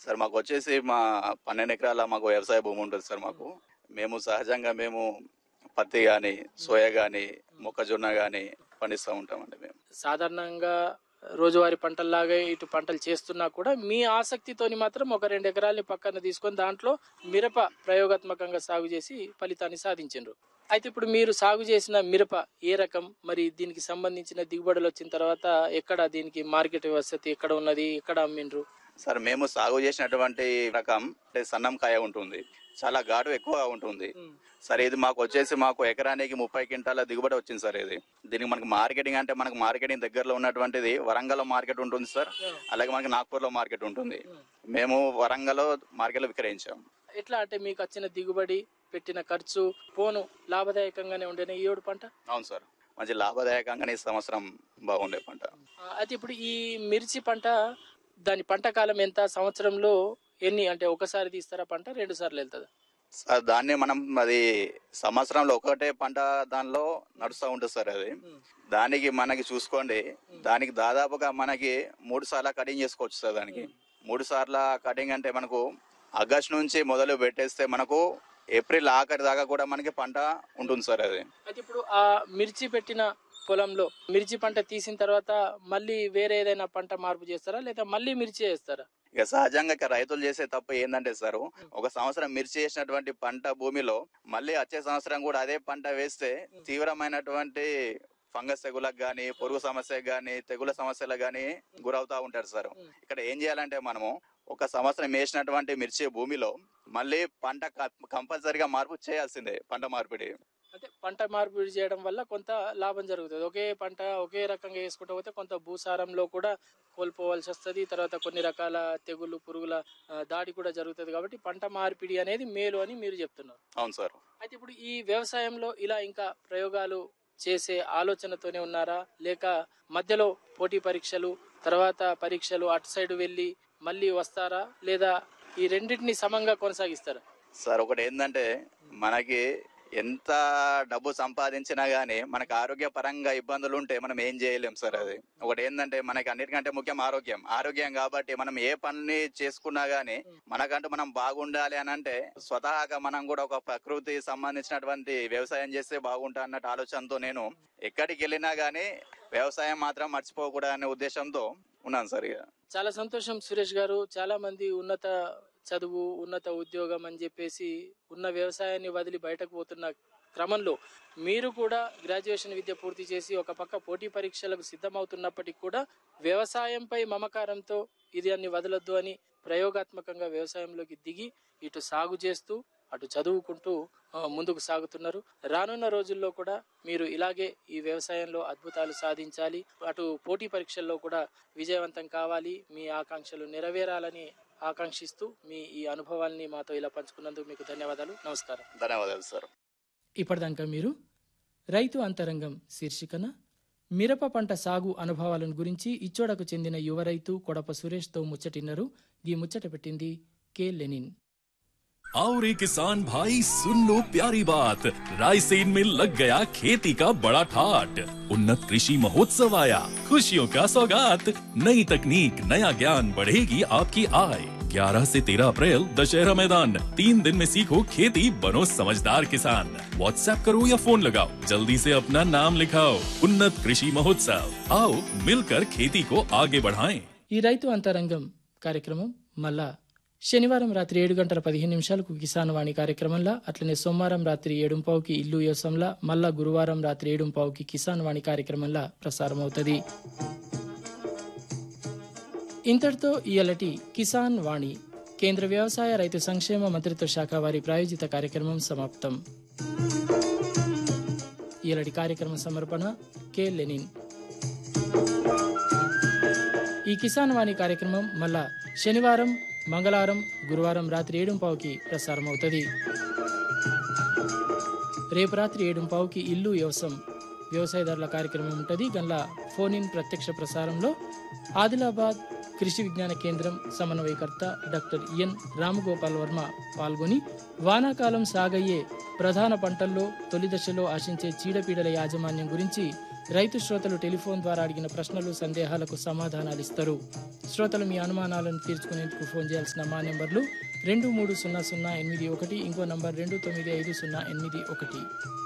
Sir మాకొచ్చేసి మా 12 ఎకరాల మాకు వ్యవసాయ భూమి ఉంటుంది సార్. మేము సహజంగా పత్తి గాని, సోయా గాని, మొక్కజొన్న గాని పండిస్తూ ఉంటామండి. మేము సాధారణంగా రోజువారీ పంటల్లాగే ఇటు పంటలు చేస్తున్నా కూడా మీ ఆసక్తితోని మాత్రం ఒక 2 ఎకరాలని పక్కన తీసుకొని దాంట్లో మిరప ప్రయోగాత్మకంగా సాగు చేసి ఫలితాన్ని సాధించారు. అయితే ఇప్పుడు మీరు సాగు చేసిన మిరప ఏ రకం, మరి దీనికి సంబంధించిన దిగుబడులు వచ్చిన తర్వాత ఎక్కడ దీనికి మార్కెట్ వసతి ఎక్కడ ఉన్నది, ఎక్కడ అమ్మిండ్రు? సార్ మేము సాగు చేసినటువంటి రకం అంటే సన్నం కాయ ఉంటుంది, చాలా ఘాటు ఎక్కువ ఉంటుంది సార్. ఇది మాకు ఎకరానికి 30 క్వింటాల దిగుబడి వచ్చింది సార్. దీనికి మనకు మార్కెటింగ్ అంటే మనకు మార్కెటింగ్ దగ్గరలో ఉన్నటువంటిది వరంగల్లో మార్కెట్ ఉంటుంది సార్, అలాగే మనకి నాగ్పూర్లో మార్కెట్ ఉంటుంది. మేము వరంగల్లో మార్కెట్లో విక్రయించాం. ఎట్లా అంటే మీకు వచ్చిన దిగుబడి, పెట్టిన ఖర్చు పోను లాభదాయకంగానే ఉండేనా ఈ 7 పంట? అవును సార్, మంచి లాభదాయకంగానే ఈ సంవత్సరం బాగుండే పంట. అయితే ఇప్పుడు ఈ మిర్చి పంట దాని పంట కాలం ఎంత, సంవత్సరంలో ఎన్ని, అంటే ఒకసారి తీస్తారా పంట, 2 సార్లు వెళ్తుందా? దాన్ని అది సంవత్సరంలో ఒకటే పంట దానిలో నడుస్తూ ఉంటుంది సార్. దానికి మనకి చూసుకోండి, దానికి దాదాపుగా మనకి 3 సార్లు కటింగ్ చేసుకోవచ్చు సార్. దానికి 3 సార్ల కటింగ్ అంటే మనకు ఆగస్టు నుంచి మొదలు పెట్టేస్తే మనకు ఏప్రిల్ ఆఖరి దాకా కూడా మనకి పంట ఉంటుంది సార్. అయితే ఇప్పుడు ఆ మిర్చి పెట్టిన పొలంలో మిర్చి పంట తీసిన తర్వాత మళ్ళీ వేరే ఏదైనా పంట మార్పు చేస్తారా, లేదా మళ్ళీ మిర్చి చేస్తారా? ఇక సహజంగా రైతులు చేసే తప్పు ఏంటంటే సార్, ఒక సంవత్సరం మిర్చి చేసినటువంటి పంట భూమిలో మళ్ళీ వచ్చే సంవత్సరం కూడా అదే పంట వేస్తే తీవ్రమైనటువంటి ఫంగస్ తెగులకు గానీ, పొరుగు సమస్యకు గానీ, తెగుల సమస్యలకు గానీ గురవుతా ఉంటారు సార్. ఇక్కడ ఏం చేయాలంటే మనము ఒక సంవత్సరం వేసినటువంటి మిర్చి భూమిలో మళ్ళీ పంట కంపల్సరిగా మార్పు చేయాల్సిందే, పంట మార్పిడి. అంటే పంట మార్పిడి చేయడం వల్ల కొంత లాభం జరుగుతుంది. ఒకే పంట ఒకే రకంగా వేసుకుంటూ పోతే కొంత భూసారంలో కూడా కోల్పోవాల్సి వస్తుంది. తర్వాత కొన్ని రకాల తెగులు, పురుగుల దాడి కూడా జరుగుతుంది. కాబట్టి పంట మార్పిడి అనేది మేలు అని మీరు చెప్తున్నారు. అవును సార్. అయితే ఇప్పుడు ఈ వ్యవసాయంలో ఇలా ఇంకా ప్రయోగాలు చేసే ఆలోచనతోనే ఉన్నారా, లేక మధ్యలో పోటీ పరీక్షలు, తర్వాత పరీక్షలు అటు సైడ్ వెళ్ళి మళ్ళీ వస్తారా, లేదా ఈ రెండింటిని సమంగా కొనసాగిస్తారా? సార్ ఒకటి ఏంటంటే, మనకి ఎంత డబ్బు సంపాదించినా గానీ మనకు ఆరోగ్య పరంగా ఇబ్బందులు ఉంటే మనం ఏం చేయలేం సార్. ఒకటి ఏంటంటే, మనకి అన్నిటికంటే ముఖ్యం ఆరోగ్యం కాబట్టి మనం ఏ పని చేసుకున్నా గానీ మనకంటూ మనం బాగుండాలి అని అంటే స్వతహాగా మనం కూడా ఒక ప్రకృతి సంబంధించినటువంటి వ్యవసాయం చేస్తే బాగుంటా అన్నట్టు ఆలోచనతో నేను ఎక్కడికి వెళ్ళినా గానీ వ్యవసాయం మాత్రం మర్చిపోకూడదు అనే ఉద్దేశంతో ఉన్నాను సార్. చాలా సంతోషం సురేష్ గారు. చాలా మంది ఉన్నత చదువు, ఉన్నత ఉద్యోగం అని చెప్పేసి ఉన్న వ్యవసాయాన్ని వదిలి బయటకు పోతున్న క్రమంలో మీరు కూడా గ్రాడ్యుయేషన్ విద్య పూర్తి చేసి ఒక పక్క పోటీ పరీక్షలకు సిద్ధమవుతున్నప్పటికీ కూడా వ్యవసాయంపై మమకారంతో ఇది అన్ని వదలొద్దు అని ప్రయోగాత్మకంగా వ్యవసాయంలోకి దిగి ఇటు సాగు చేస్తూ అటు చదువుకుంటూ ముందుకు సాగుతున్నారు. రానున్న రోజుల్లో కూడా మీరు ఇలాగే ఈ వ్యవసాయంలో అద్భుతాలు సాధించాలి, అటు పోటీ పరీక్షల్లో కూడా విజయవంతం కావాలి, మీ ఆకాంక్షలు నెరవేరాలని ఆకాంక్షిస్తూ మీ ఈ అనుభవాల్ని మాతో ఇలా పంచుకున్నందుకు మీకు ధన్యవాదాలు. నమస్కారం. ధన్యవాదాలు సార్. ఇప్పటిదాకా మీరు రైతు అంతరంగం శీర్షికన మిరప పంట సాగు అనుభవాలను గురించి ఇచ్చోడకు చెందిన యువ రైతు కొడప సురేష్తో ముచ్చటిన్నారు. ఈ ముచ్చట పెట్టింది కె లెనిన్. आओ रे किसान भाई, सुन लो प्यारी बात, रायसेन में लग गया खेती का बड़ा ठाट। उन्नत कृषि महोत्सव आया, खुशियों का सौगात, नई तकनीक नया ज्ञान बढ़ेगी आपकी आय। 11 से 13 अप्रैल दशहरा मैदान, 3 दिन में सीखो खेती, बनो समझदार किसान। व्हाट्सएप करो या फोन लगाओ, जल्दी से अपना नाम लिखाओ। उन्नत कृषि महोत्सव, आओ मिलकर खेती को आगे बढ़ाएं। ఈ రైతు అంతరంగం కార్యక్రమం మళ్ళా శనివారం రాత్రి 7:15 కిసాన్ వాణి కార్యక్రమంలో, అట్లనే సోమవారం రాత్రి 7:15 ఇల్లు యోసంలా, మళ్ళా గురువారం రాత్రి 7:15 కిసాన్ వాణి కార్యక్రమంలో ప్రసారం అవుతుంది. ఇంతటితో ఇయలటి కిసాన్ వాణి కేంద్ర వ్యవసాయ రైతు సంక్షేమ మంత్రిత్వ శాఖ వారి ప్రాయోజిత కార్యక్రమం సమాప్తం. ఇయలటి కార్యక్రమ సమర్పణ కె లెనిన్. ఈ కిసాన్ వాణి కార్యక్రమం మళ్ళా శనివారం, మంగళవారం, గురువారం రాత్రి 7:15 ప్రసారం అవుతుంది. రేపు రాత్రి 7:15 ఇల్లు వ్యవసాయం వ్యవసాయదారుల కార్యక్రమం ఉంటుంది. గండ్ల ఫోన్ ఇన్ ప్రత్యక్ష ప్రసారంలో ఆదిలాబాద్ కృషి విజ్ఞాన కేంద్రం సమన్వయకర్త డాక్టర్ ఎన్ రామగోపాల్ వర్మ పాల్గొని వానాకాలం సాగయ్యే ప్రధాన పంటల్లో తొలి దశలో ఆశించే చీడపీడల యాజమాన్యం గురించి రైతు శ్రోతలు టెలిఫోన్ ద్వారా అడిగిన ప్రశ్నలు సందేహాలకు సమాధానాలు ఇస్తారు. శ్రోతలు మీ అనుమానాలను తీర్చుకునేందుకు ఫోన్ చేయాల్సిన మా నెంబర్లు 230081, ఇంకో నంబర్ 295081.